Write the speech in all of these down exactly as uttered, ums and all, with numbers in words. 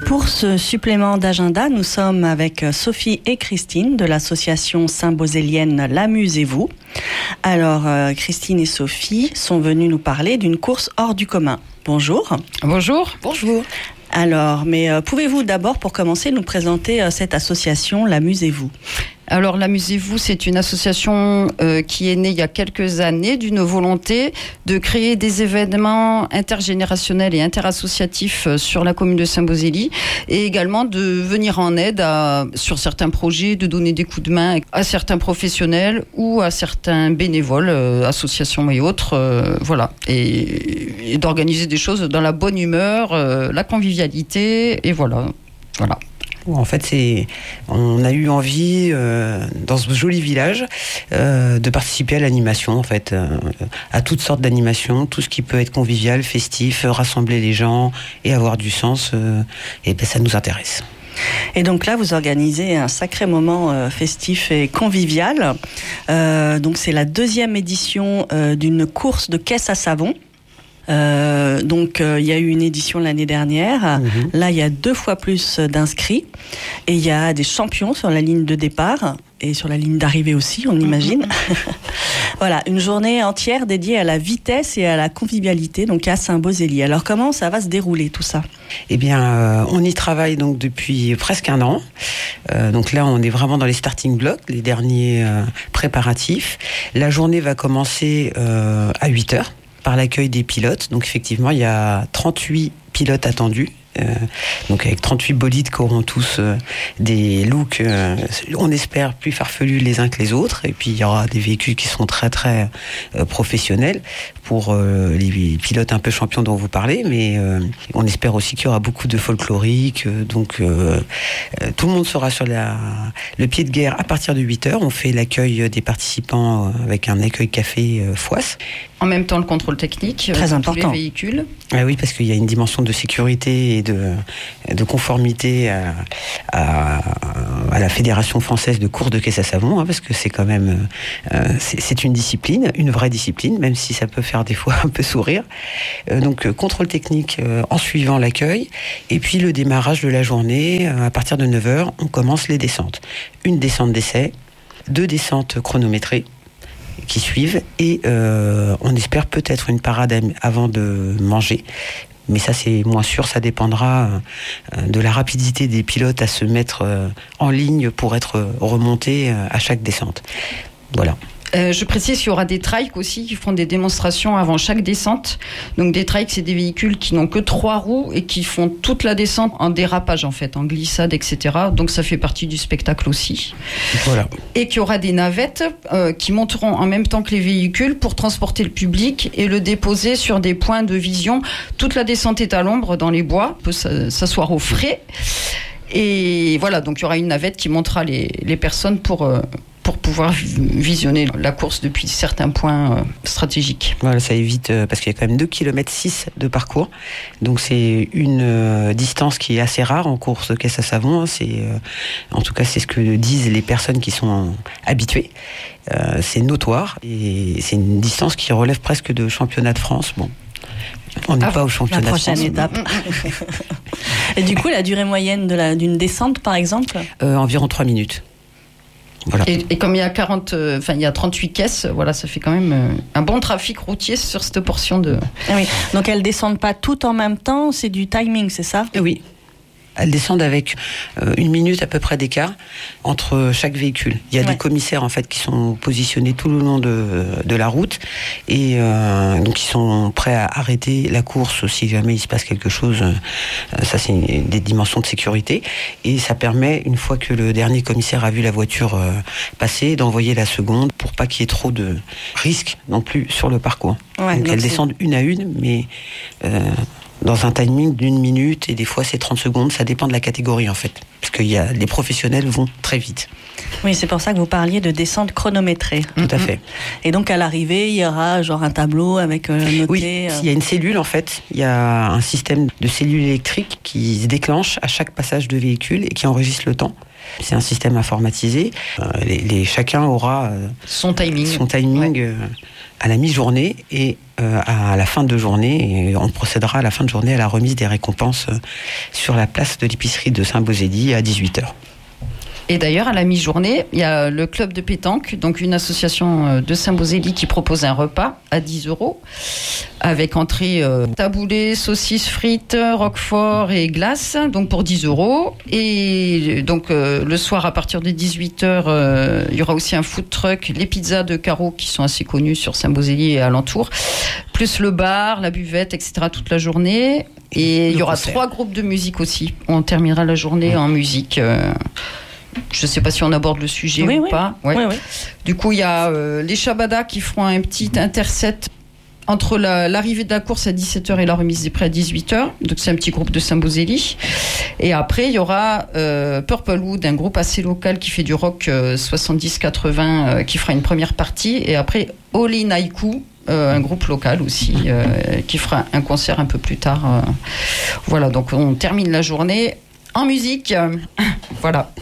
Pour ce supplément d'agenda, nous sommes avec Sophie et Christine de l'association Saint-Bosélienne L'Amusez-vous. Alors, euh, Christine et Sophie sont venues nous parler d'une course hors du commun. Bonjour. Bonjour. Bonjour. Alors, mais euh, pouvez-vous d'abord, pour commencer, nous présenter euh, cette association L'Amusez-vous ? Alors, L'Amusez-vous, c'est une association euh, qui est née il y a quelques années d'une volonté de créer des événements intergénérationnels et interassociatifs euh, sur la commune de Saint-Bosély et également de venir en aide à, sur certains projets, de donner des coups de main à certains professionnels ou à certains bénévoles, euh, associations et autres, euh, voilà, et, et d'organiser des choses dans la bonne humeur, euh, la convivialité, et voilà, voilà. En fait, c'est, on a eu envie, euh, dans ce joli village, euh, de participer à l'animation, en fait, euh, à toutes sortes d'animations, tout ce qui peut être convivial, festif, rassembler les gens et avoir du sens, euh, et ben, ça nous intéresse. Et donc là, vous organisez un sacré moment euh, festif et convivial. Euh, donc c'est la deuxième édition euh, d'une course de caisse à savon. Euh, donc euh, il y a eu une édition l'année dernière. Mmh. Là, il y a deux fois plus d'inscrits et il y a des champions sur la ligne de départ et sur la ligne d'arrivée aussi, on imagine. Mmh. Voilà, une journée entière dédiée à la vitesse et à la convivialité, donc à Saint-Bosély. Alors comment ça va se dérouler tout ça ? Eh bien, euh, on y travaille donc depuis presque un an. Euh, donc là, on est vraiment dans les starting blocks, les derniers euh, préparatifs. La journée va commencer euh, à huit heures. Par l'accueil des pilotes. Donc effectivement, il y a trente-huit pilotes attendus. Euh, donc avec trente-huit bolides qui auront tous euh, des looks, euh, on espère, plus farfelus les uns que les autres. Et puis il y aura des véhicules qui seront très très euh, professionnels pour euh, les pilotes un peu champions dont vous parlez. Mais euh, on espère aussi qu'il y aura beaucoup de folklorique. Euh, donc euh, euh, tout le monde sera sur la, le pied de guerre à partir de huit heures. On fait l'accueil des participants euh, avec un accueil café euh, Fouasse. En même temps, le contrôle technique, très euh, important. Tous les véhicules. Ah oui, parce qu'il y a une dimension de sécurité et de, de conformité à, à, à la Fédération française de course de caisse à savon, hein, parce que c'est quand même euh, c'est, c'est une discipline, une vraie discipline, même si ça peut faire des fois un peu sourire. Euh, donc euh, contrôle technique euh, en suivant l'accueil, et puis le démarrage de la journée, euh, à partir de neuf heures, on commence les descentes. Une descente d'essai, deux descentes chronométrées qui suivent et euh, on espère peut-être une parade avant de manger, mais ça c'est moins sûr, ça dépendra euh, de la rapidité des pilotes à se mettre euh, en ligne pour être remontés euh, à chaque descente. Voilà. Euh, je précise qu'il y aura des trikes aussi qui font des démonstrations avant chaque descente. Donc des trikes, c'est des véhicules qui n'ont que trois roues et qui font toute la descente en dérapage en fait, en glissade, et cetera. Donc ça fait partie du spectacle aussi. Voilà. Et qu'il y aura des navettes euh, qui monteront en même temps que les véhicules pour transporter le public et le déposer sur des points de vision. Toute la descente est à l'ombre dans les bois, on peut s'asseoir au frais. Et voilà, donc il y aura une navette qui montera les, les personnes pour... Euh, pour pouvoir visionner la course depuis certains points euh, stratégiques. Voilà, ça évite, euh, parce qu'il y a quand même deux virgule six kilomètres de parcours, donc c'est une euh, distance qui est assez rare en course caisse à savon, hein, c'est, euh, en tout cas c'est ce que disent les personnes qui sont habituées, euh, c'est notoire, et c'est une distance qui relève presque de championnat de France, bon. On n'est ah, pas au championnat la prochaine de France. Étape. Et du coup, la durée moyenne de la, d'une descente, par exemple euh, Environ trois minutes. Voilà. Et, et comme il y a quarante, euh, enfin il y a trente-huit caisses, voilà, ça fait quand même euh, un bon trafic routier sur cette portion de. Ah oui. Donc elles descendent pas toutes en même temps, c'est du timing, c'est ça ? Oui. Elles descendent avec euh, une minute à peu près d'écart entre chaque véhicule. Il y a ouais. des commissaires en fait qui sont positionnés tout le long de, de la route et euh, donc ils sont prêts à arrêter la course si jamais il se passe quelque chose. Euh, ça c'est des dimensions de sécurité et ça permet une fois que le dernier commissaire a vu la voiture euh, passer d'envoyer la seconde pour pas qu'il y ait trop de risques non plus sur le parcours. Ouais, donc, donc elles c'est... descendent une à une, mais euh, dans un timing d'une minute et des fois c'est trente secondes, ça dépend de la catégorie en fait, parce que y a, les professionnels vont très vite. Oui, c'est pour ça que vous parliez de descente chronométrée. Tout à fait. Et donc à l'arrivée, il y aura genre un tableau avec euh, noté... Oui, il y a une cellule en fait, il y a un système de cellules électriques qui se déclenche à chaque passage de véhicule et qui enregistre le temps. C'est un système informatisé. Euh, les, les, chacun aura euh, son timing, son timing ouais. euh, à la mi-journée et euh, à la fin de journée. Et on procédera à la fin de journée à la remise des récompenses euh, sur la place de l'épicerie de Saint-Beauzély à dix-huit heures. Et d'ailleurs, à la mi-journée, il y a le club de pétanque, donc une association de Saint-Beauzély qui propose un repas à dix euros, avec entrée euh, taboulé, saucisses, frites, roquefort et glace, donc pour dix euros. Et donc euh, le soir, à partir de dix-huit heures, euh, il y aura aussi un food truck, les pizzas de Caro qui sont assez connues sur Saint-Beauzély et alentour, plus le bar, la buvette, et cetera toute la journée. Et il y aura concert. Trois groupes de musique aussi. On terminera la journée en musique. Euh, Je ne sais pas si on aborde le sujet oui, ou oui. pas. Ouais. Oui, oui. Du coup, il y a euh, les Shabada qui feront un petit intercept entre la, l'arrivée de la course à dix-sept heures et la remise des prix à dix-huit heures. Donc, c'est un petit groupe de Saint-Beauzély. Et après, il y aura euh, Purplewood, un groupe assez local qui fait du rock euh, soixante-dix quatre-vingts, euh, qui fera une première partie. Et après, Oli Naiku, euh, un groupe local aussi, euh, qui fera un concert un peu plus tard. Euh. Voilà, donc on termine la journée en musique. Voilà.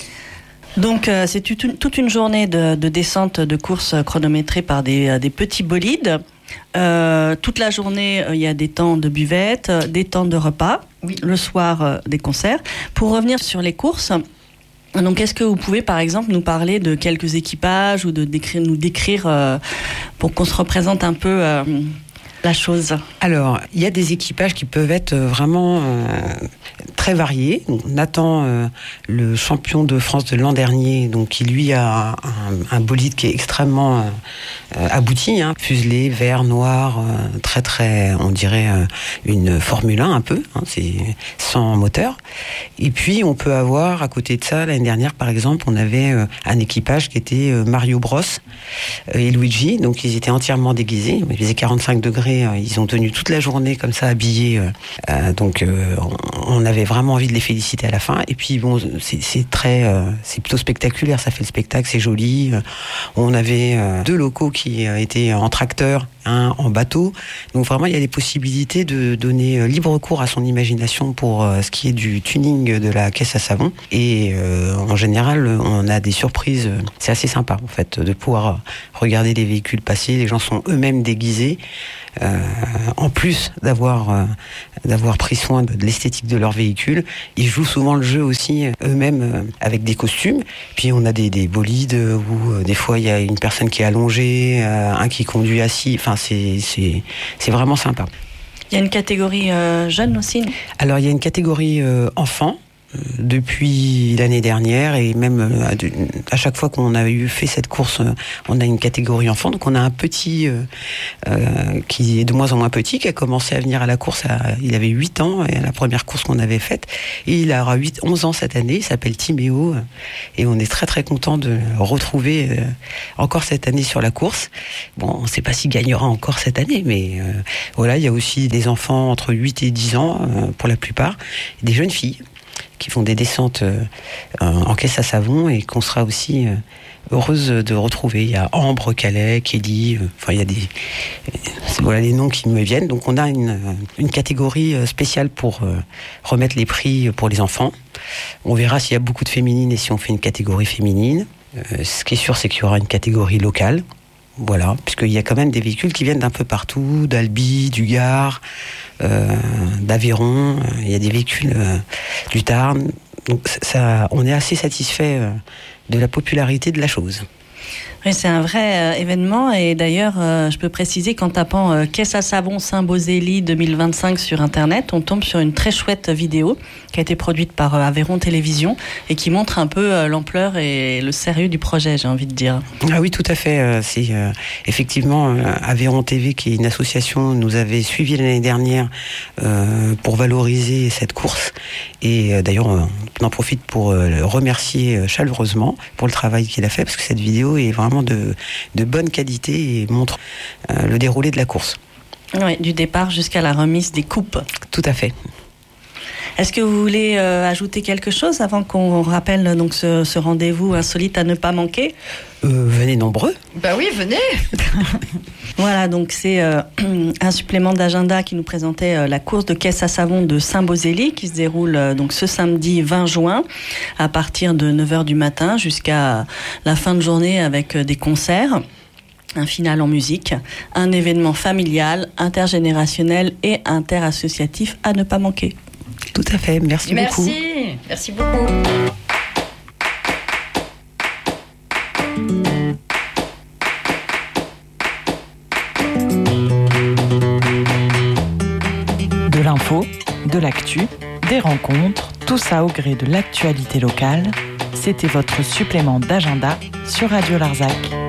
Donc euh, c'est toute, toute une journée de, de descente de course chronométrée par des, des petits bolides. Euh, toute la journée, il euh, y a des temps de buvette, euh, des temps de repas. Oui. Le soir, euh, des concerts. Pour revenir sur les courses, donc est-ce que vous pouvez par exemple nous parler de quelques équipages ou de décrire, nous décrire euh, pour qu'on se représente un peu euh, la chose? Alors, il y a des équipages qui peuvent être vraiment euh, très variés. Nathan, euh, le champion de France de l'an dernier, donc qui lui a un, un bolide qui est extrêmement euh, abouti, hein, fuselé, vert, noir, euh, très très, on dirait euh, une Formule un un peu, hein, c'est sans moteur. Et puis on peut avoir à côté de ça, l'année dernière par exemple, on avait euh, un équipage qui était euh, Mario Bros euh, et Luigi, donc ils étaient entièrement déguisés, il faisait quarante-cinq degrés. Ils ont tenu toute la journée comme ça, habillés. Euh, donc, euh, on avait vraiment envie de les féliciter à la fin. Et puis, bon, c'est, c'est très, euh, c'est plutôt spectaculaire. Ça fait le spectacle, c'est joli. On avait euh, deux locaux qui étaient en tracteur, un en bateau. Donc, vraiment, il y a des possibilités de donner libre cours à son imagination pour euh, ce qui est du tuning de la caisse à savon. Et euh, en général, on a des surprises. C'est assez sympa, en fait, de pouvoir regarder les véhicules passer. Les gens sont eux-mêmes déguisés. Euh, en plus d'avoir euh, d'avoir pris soin de, de l'esthétique de leur véhicule, ils jouent souvent le jeu aussi eux-mêmes euh, avec des costumes. Puis on a des, des bolides où euh, des fois il y a une personne qui est allongée, euh, un qui conduit assis. Enfin, c'est c'est c'est vraiment sympa. Il y a une catégorie euh, jeune aussi, non ? Alors il y a une catégorie euh, enfant. Depuis l'année dernière et même à chaque fois qu'on a eu fait cette course, on a une catégorie enfant. Donc on a un petit euh, euh, qui est de moins en moins petit, qui a commencé à venir à la course. À, il avait huit ans, et la première course qu'on avait faite. Et il aura huit, onze ans cette année. Il s'appelle Timéo et on est très très content de le retrouver euh, encore cette année sur la course. Bon, on ne sait pas s'il gagnera encore cette année, mais euh, voilà, il y a aussi des enfants entre huit et dix ans euh, pour la plupart, et des jeunes filles qui font des descentes euh, en caisse à savon et qu'on sera aussi euh, heureuse de retrouver. Il y a Ambre, Calais, Kelly, euh, enfin il y a des... Euh, voilà les noms qui me viennent. Donc on a une, une catégorie spéciale pour euh, remettre les prix pour les enfants. On verra s'il y a beaucoup de féminines et si on fait une catégorie féminine. Euh, ce qui est sûr, c'est qu'il y aura une catégorie locale. Voilà, puisqu'il y a quand même des véhicules qui viennent d'un peu partout, d'Albi, du Gard, euh, d'Aveyron. Il y a des véhicules euh, du Tarn. Donc ça, on est assez satisfait euh, de la popularité de la chose. Oui, c'est un vrai euh, événement et d'ailleurs, euh, je peux préciser qu'en tapant euh, Caisse à savon Saint-Beauzély deux mille vingt-cinq sur Internet, on tombe sur une très chouette vidéo qui a été produite par euh, Aveyron Télévision et qui montre un peu euh, l'ampleur et le sérieux du projet, j'ai envie de dire. Ah oui, tout à fait. Euh, c'est euh, effectivement euh, Aveyron T V, qui est une association, nous avait suivi l'année dernière euh, pour valoriser cette course. Et euh, d'ailleurs, on, on en profite pour euh, le remercier chaleureusement pour le travail qu'il a fait, parce que cette vidéo est vraiment de, de bonne qualité et montre euh, le déroulé de la course. Oui, du départ jusqu'à la remise des coupes. Tout à fait. Est-ce que vous voulez euh, ajouter quelque chose avant qu'on rappelle donc ce, ce rendez-vous insolite à ne pas manquer ? euh, Venez nombreux. Bah oui, venez. Voilà, donc c'est euh, un supplément d'agenda qui nous présentait euh, la course de caisse à savon de Saint-Beauzély qui se déroule euh, donc ce samedi vingt juin à partir de neuf heures du matin jusqu'à la fin de journée avec euh, des concerts. un final en musique, un événement familial, intergénérationnel et interassociatif à ne pas manquer. Tout à fait, merci, merci. beaucoup. Merci, merci beaucoup. De l'info, de l'actu, des rencontres, tout ça au gré de l'actualité locale. C'était votre supplément d'agenda sur Radio Larzac.